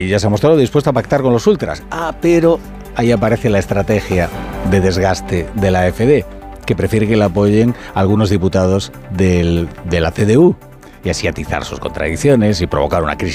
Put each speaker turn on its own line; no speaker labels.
y ya se ha mostrado dispuesto a pactar con los ultras. Pero ahí aparece la estrategia de desgaste de la AfD, que prefiere que le apoyen algunos diputados de la CDU y así atizar sus contradicciones y provocar una crisis